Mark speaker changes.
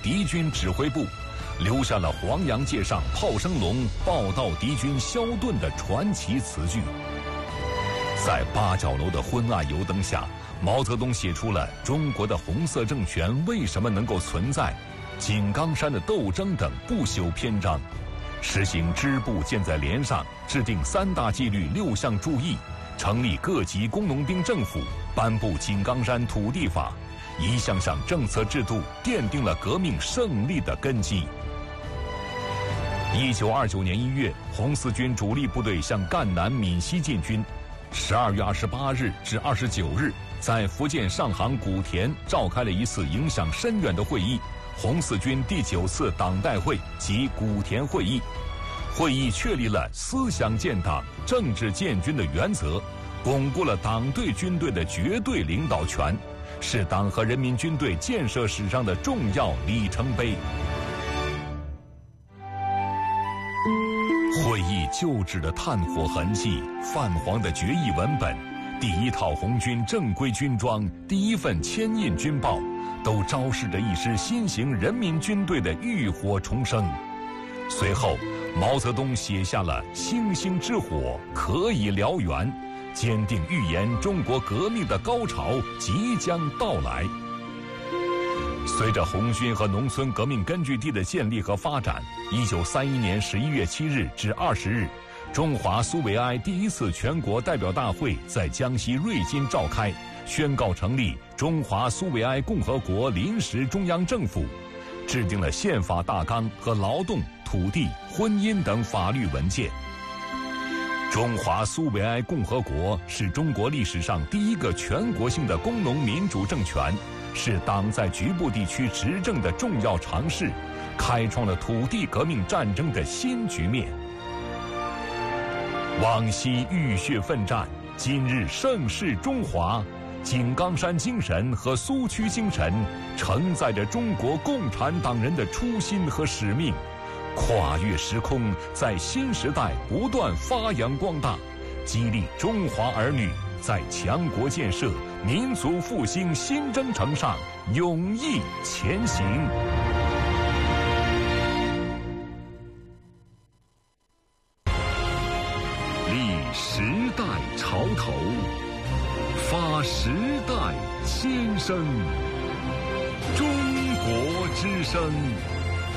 Speaker 1: 敌军指挥部，留下了黄杨界上炮声隆，报道敌军消遁的传奇词句。在八角楼的昏暗油灯下，毛泽东写出了中国的红色政权为什么能够存在、井冈山的斗争等不朽篇章，实行支部建在连上，制定3大纪律6项注意，成立各级工农兵政府，颁布井冈山土地法，一项项政策制度奠定了革命胜利的根基。1929年1月，红四军主力部队向赣南、闽西进军。12月28日至29日，在福建上杭古田召开了一次影响深远的会议——红四军第9次党代会及古田会议。会议确立了思想建党、政治建军的原则，巩固了党对军队的绝对领导权，是党和人民军队建设史上的重要里程碑。会议旧址的炭火痕迹、泛黄的决议文本、第一套红军正规军装、第一份签印军报，都昭示着一支新型人民军队的浴火重生。随后，毛泽东写下了“星星之火可以燎原”，坚定预言中国革命的高潮即将到来。随着红军和农村革命根据地的建立和发展，1931年11月7日至20日，中华苏维埃第1次全国代表大会在江西瑞金召开，宣告成立中华苏维埃共和国临时中央政府，制定了宪法大纲和劳动、土地、婚姻等法律文件。中华苏维埃共和国是中国历史上第一个全国性的工农民主政权，是党在局部地区执政的重要尝试，开创了土地革命战争的新局面。往昔浴血奋战，今日盛世中华。井冈山精神和苏区精神承载着中国共产党人的初心和使命，跨越时空，在新时代不断发扬光大，激励中华儿女在强国建设、民族复兴新征程上勇毅前行。立时代潮头，发时代先声。中国之声